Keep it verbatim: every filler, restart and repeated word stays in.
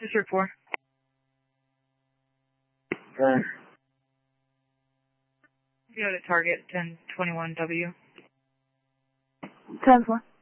District four. Okay. Go to target ten twenty-one W. ten four.